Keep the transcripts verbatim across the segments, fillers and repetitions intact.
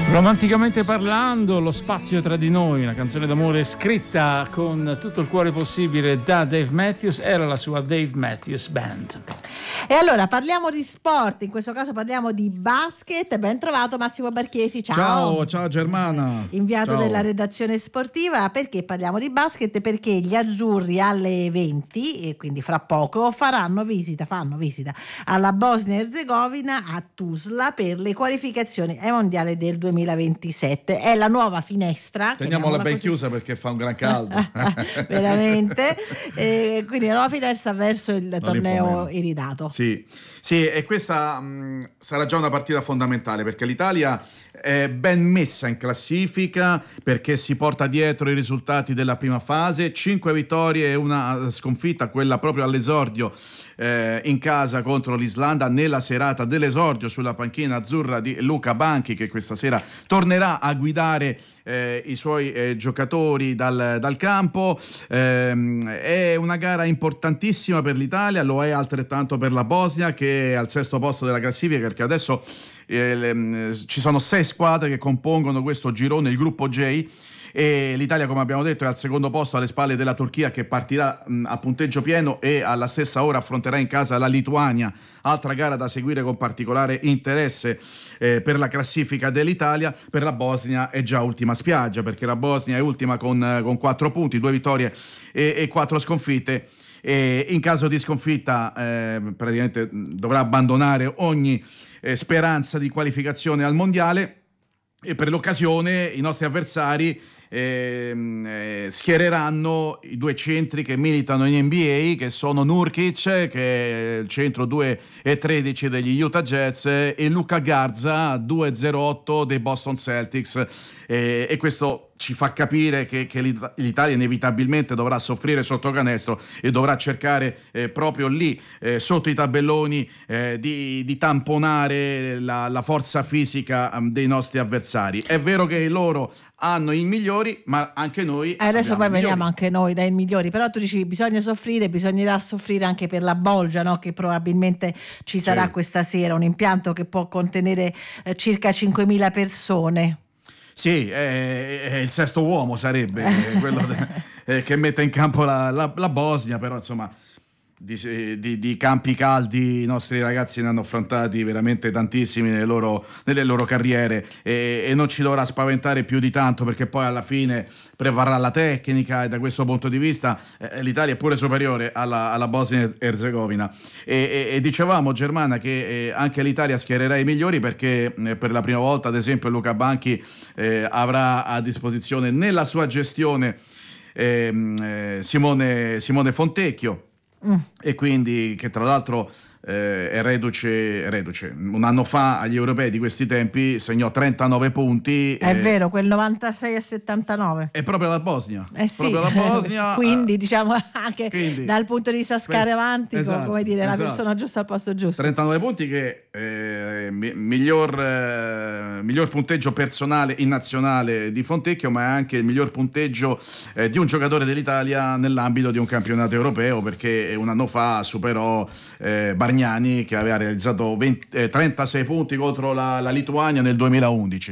Romanticamente parlando, Lo spazio tra di noi, una canzone d'amore scritta con tutto il cuore possibile da Dave Matthews, era la sua Dave Matthews Band. E allora parliamo di sport, in questo caso parliamo di basket. Ben trovato Massimo Barchesi, ciao. Ciao, ciao Germana. Inviato ciao. della redazione sportiva. Perché parliamo di basket? Perché gli azzurri alle venti, e quindi fra poco, faranno visita, fanno visita alla Bosnia e Erzegovina a Tuzla per le qualificazioni ai mondiali del duemilaventisette. È la nuova finestra. Teniamola ben così. Chiusa perché fa un gran caldo. Veramente. E quindi la nuova finestra verso il non torneo iridato. Sì, sì, e questa mh, sarà già una partita fondamentale perché l'Italia è ben messa in classifica, perché si porta dietro i risultati della prima fase, cinque vittorie e una sconfitta, quella proprio all'esordio eh, in casa contro l'Islanda, nella serata dell'esordio sulla panchina azzurra di Luca Banchi, che questa sera tornerà a guidare eh, i suoi eh, giocatori dal, dal campo. Eh, è una gara importantissima per l'Italia, lo è altrettanto per la Bosnia, che è al sesto posto della classifica, perché adesso eh, le, ci sono sei squadre che compongono questo girone, il gruppo J, e l'Italia, come abbiamo detto, è al secondo posto alle spalle della Turchia, che partirà mh, a punteggio pieno e alla stessa ora affronterà in casa la Lituania, altra gara da seguire con particolare interesse eh, per la classifica dell'Italia. Per la Bosnia è già ultima spiaggia, perché la Bosnia è ultima con, con quattro punti, due vittorie e, e quattro sconfitte. E in caso di sconfitta eh, praticamente dovrà abbandonare ogni eh, speranza di qualificazione al mondiale, e per l'occasione i nostri avversari eh, eh, schiereranno i due centri che militano in N B A, che sono Nurkic, che è il centro due e tredici degli Utah Jazz, e Luka Garza, due e zero otto dei Boston Celtics, eh, e questo ci fa capire che, che l'Italia inevitabilmente dovrà soffrire sotto canestro e dovrà cercare eh, proprio lì, eh, sotto i tabelloni, eh, di, di tamponare la, la forza fisica um, dei nostri avversari. È vero che loro hanno i migliori, ma anche noi eh, adesso poi veniamo migliori. Anche noi dai migliori, però tu dici bisogna soffrire, bisognerà soffrire anche per la bolgia, no? Che probabilmente ci sarà sì. Questa sera, un impianto che può contenere eh, circa cinquemila persone. Sì, è, è il sesto uomo sarebbe quello de, eh, che mette in campo la, la, la Bosnia, però insomma di, di, di campi caldi i nostri ragazzi ne hanno affrontati veramente tantissimi nelle loro, nelle loro carriere, e, e non ci dovrà spaventare più di tanto, perché poi alla fine prevarrà la tecnica, e da questo punto di vista eh, l'Italia è pure superiore alla, alla Bosnia e Erzegovina. E, e, e dicevamo, Germana, che eh, anche l'Italia schiererà i migliori, perché eh, per la prima volta, ad esempio, Luca Banchi eh, avrà a disposizione nella sua gestione eh, eh, Simone, Simone Fontecchio, Mm. e quindi che tra l'altro eh, è reduce, reduce un anno fa agli europei di questi tempi segnò trentanove punti. È eh, vero, quel novantasei a settantanove è proprio la Bosnia, eh sì. proprio la Bosnia. Quindi diciamo anche quindi, dal punto di vista scaramantico, esatto, come dire, esatto. La persona giusta al posto giusto. trentanove punti che eh, miglior, eh, miglior punteggio personale in nazionale di Fontecchio, ma è anche il miglior punteggio eh, di un giocatore dell'Italia nell'ambito di un campionato europeo, perché un anno fa superò eh, Bargnani, che aveva realizzato venti, eh, trentasei punti contro la, la Lituania nel duemilaundici.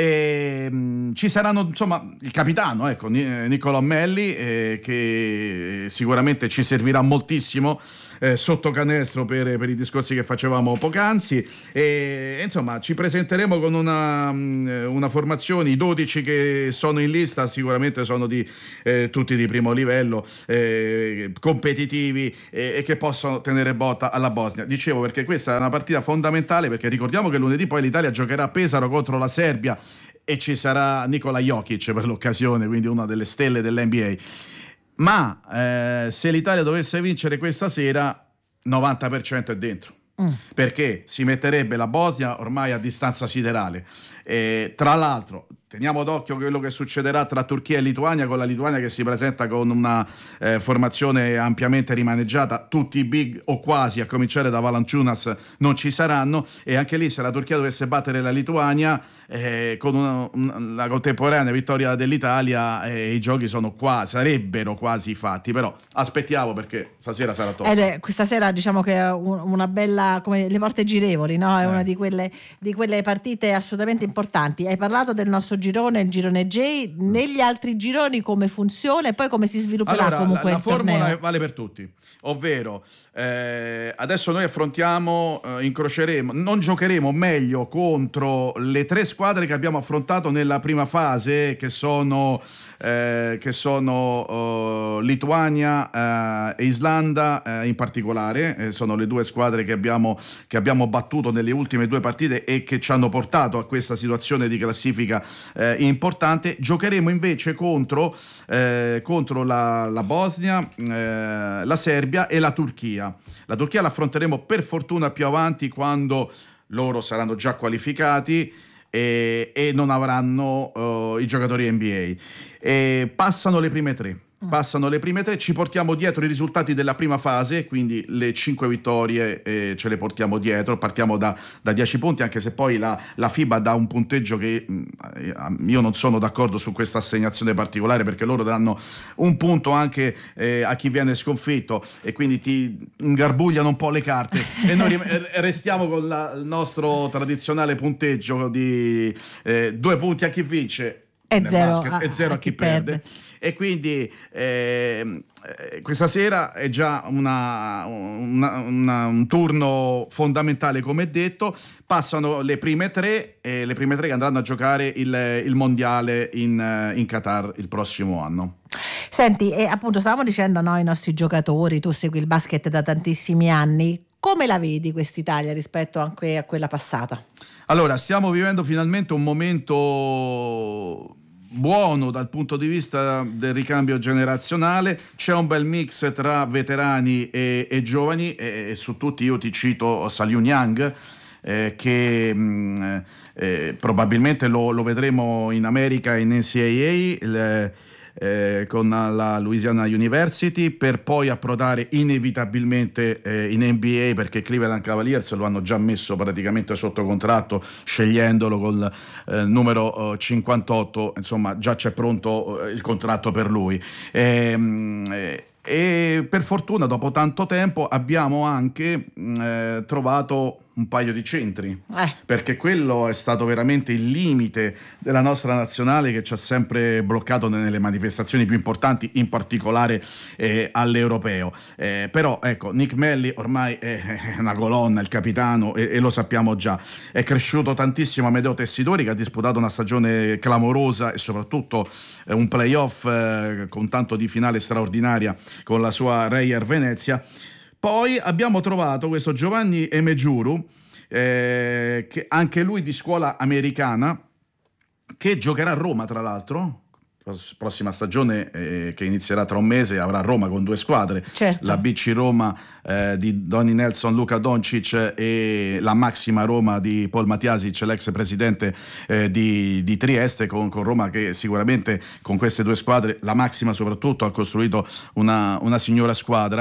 E, mh, ci saranno, insomma, il capitano, ecco, Niccolò Melli, eh, che sicuramente ci servirà moltissimo eh, sotto canestro per, per i discorsi che facevamo poc'anzi, e insomma ci presenteremo con una, una formazione. I dodici che sono in lista sicuramente sono di eh, tutti di primo livello, eh, competitivi, eh, e che possono tenere botta alla Bosnia. Dicevo, perché questa è una partita fondamentale, perché ricordiamo che lunedì poi l'Italia giocherà a Pesaro contro la Serbia, e ci sarà Nikola Jokic per l'occasione, quindi una delle stelle dell'N B A. Ma eh, se l'Italia dovesse vincere questa sera, novanta per cento è dentro, mm. perché si metterebbe la Bosnia ormai a distanza siderale. E, tra l'altro, teniamo d'occhio quello che succederà tra Turchia e Lituania, con la Lituania che si presenta con una eh, formazione ampiamente rimaneggiata. Tutti i big o quasi, a cominciare da Valanciunas, non ci saranno, e anche lì se la Turchia dovesse battere la Lituania eh, con una, una, la contemporanea vittoria dell'Italia, eh, i giochi sono qua, sarebbero quasi fatti, però aspettiamo perché stasera sarà tosta. Eh, questa sera diciamo che è un, una bella, come le porte girevoli, no? È eh. una di quelle, di quelle partite assolutamente importanti. Hai parlato del nostro girone, il girone J, negli altri gironi come funziona e poi come si svilupperà allora, comunque la, la il torneo? formula vale per tutti, ovvero eh, adesso noi affrontiamo, eh, incroceremo, non giocheremo meglio contro le tre squadre che abbiamo affrontato nella prima fase, che sono Eh, che sono uh, Lituania uh, e Islanda uh, in particolare, eh, sono le due squadre che abbiamo, che abbiamo battuto nelle ultime due partite e che ci hanno portato a questa situazione di classifica eh, importante. Giocheremo invece contro, eh, contro la, la Bosnia, eh, la Serbia e la Turchia. La Turchia la affronteremo per fortuna più avanti, quando loro saranno già qualificati e, e non avranno uh, i giocatori N B A. E passano le prime tre. Passano le prime tre, ci portiamo dietro i risultati della prima fase, quindi le cinque vittorie eh, ce le portiamo dietro, partiamo da, da dieci punti, anche se poi la, la FIBA dà un punteggio che mh, io non sono d'accordo su questa assegnazione particolare, perché loro danno un punto anche eh, a chi viene sconfitto e quindi ti ingarbugliano un po' le carte e noi restiamo con la, il nostro tradizionale punteggio di eh, due punti a chi vince e zero, basket, a, e zero a, a chi, chi perde. perde. E quindi eh, questa sera è già una, una, una, un turno fondamentale, come detto. Passano le prime tre, e le prime tre che andranno a giocare il, il mondiale in, in Qatar il prossimo anno. Senti, e appunto stavamo dicendo noi, i nostri giocatori, tu segui il basket da tantissimi anni, come la vedi quest'Italia rispetto anche a quella passata? Allora, stiamo vivendo finalmente un momento buono dal punto di vista del ricambio generazionale. C'è un bel mix tra veterani e, e giovani, e, e su tutti io ti cito Saliu Niang, eh, che mh, eh, probabilmente lo, lo vedremo in America in N C A A, il, Eh, con la Louisiana University, per poi approdare inevitabilmente eh, in N B A, perché Cleveland Cavaliers lo hanno già messo praticamente sotto contratto, scegliendolo col eh, numero eh, cinquantotto, insomma già c'è pronto eh, il contratto per lui. E, e per fortuna dopo tanto tempo abbiamo anche eh, trovato un paio di centri, eh. perché quello è stato veramente il limite della nostra nazionale, che ci ha sempre bloccato nelle manifestazioni più importanti, in particolare eh, all'europeo. Eh, però ecco, Nick Melli ormai è una colonna, il capitano, e, e lo sappiamo già. È cresciuto tantissimo Amedeo Tessitori, che ha disputato una stagione clamorosa e soprattutto eh, un playoff eh, con tanto di finale straordinaria con la sua Reyer Venezia. Poi abbiamo trovato questo Giovanni Emejuru, eh, che anche lui di scuola americana, che giocherà a Roma, tra l'altro. Prossima stagione eh, che inizierà tra un mese, avrà Roma con due squadre, certo. La B C Roma eh, di Donny Nelson, Luka Doncic, e la Maxima Roma di Paul Matjasic, l'ex presidente eh, di, di Trieste, con, con Roma che sicuramente con queste due squadre, la Maxima soprattutto, ha costruito una, una signora squadra.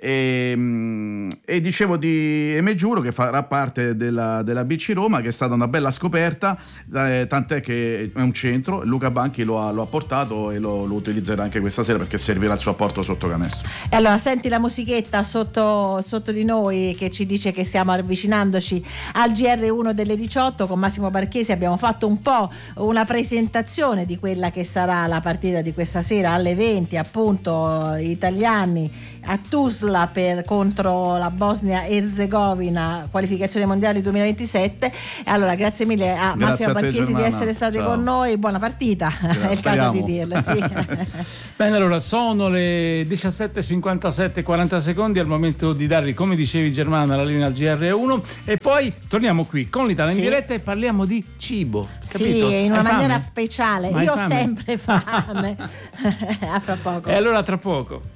E, e dicevo di Emejuru, che farà parte della, della B C Roma, che è stata una bella scoperta, eh, tant'è che è un centro. Luca Banchi lo ha, lo ha portato e lo, lo utilizzerà anche questa sera, perché servirà il suo apporto sotto canestro. E allora senti la musichetta sotto, sotto di noi che ci dice che stiamo avvicinandoci al G R uno delle diciotto. Con Massimo Barchesi abbiamo fatto un po' una presentazione di quella che sarà la partita di questa sera alle venti, appunto italiani a Tuzla per, contro la Bosnia Erzegovina, qualificazione mondiale duemilaventisette. E allora grazie mille a grazie Massimo a te, Barchesi Germana. di essere stati Ciao. con noi, buona partita. Grazie. È il caso di dirlo, sì. Bene, allora sono le diciassette e cinquantasette, quaranta secondi, al momento di darvi, come dicevi Germana, la linea al G R uno, e poi torniamo qui con l'Italia sì. in diretta e parliamo di cibo, capito? Sì, in una Hai maniera fame? speciale. Ma io ho fame? sempre fame. A fra poco. E allora tra poco.